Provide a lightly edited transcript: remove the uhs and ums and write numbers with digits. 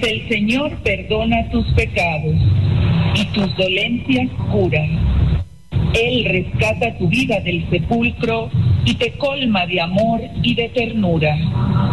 el Señor perdona tus pecados y tus dolencias cura. Él rescata tu vida del sepulcro y te colma de amor y de ternura.